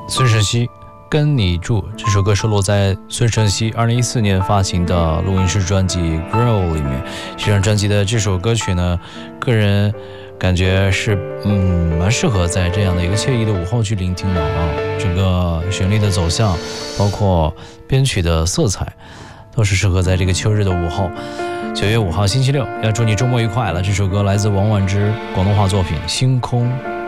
孙盛希跟你住，这首歌收录在孙盛希2014年发行的录音室专辑《Grow》里面。这张专辑的这首歌曲呢，个人感觉是蛮适合在这样的一个惬意的午后去聆听的啊。整个旋律的走向，包括编曲的色彩，都是适合在这个秋日的午后。9月5号星期六，要祝你周末愉快了。这首歌来自王菀之广东话作品《星空》。